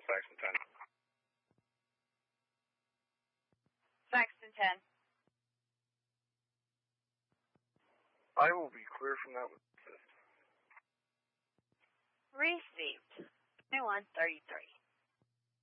Saxon 10. Saxton 10. I will be clear from that with assist. Received. 2133.